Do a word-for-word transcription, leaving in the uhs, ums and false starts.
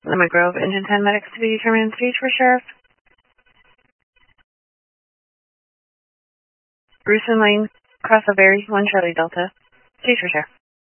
Lemon Grove, Engine ten medics to be determined. Speech for Sheriff. Bruce and Lane, Cross of Berry, one Charlie Delta. Speech for Sheriff.